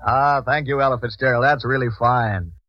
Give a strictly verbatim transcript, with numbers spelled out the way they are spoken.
Ah, thank you, Ella Fitzgerald. That's really fine.